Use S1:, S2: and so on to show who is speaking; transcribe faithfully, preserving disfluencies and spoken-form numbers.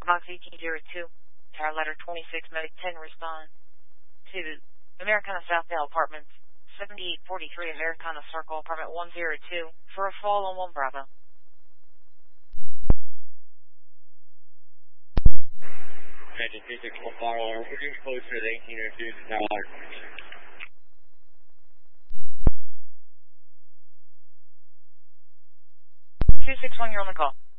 S1: Box eighteen oh two, Tower Letter twenty-six, Medic ten, respond to Americana Southdale Apartments, seventy-eight forty-three Americana Circle, Apartment one oh two, for a fall on one Bravo.
S2: Engine two six one fire alarm, we're getting closer to eighteen oh two to Tower Letter twenty-six.
S1: two six one, you're on the call.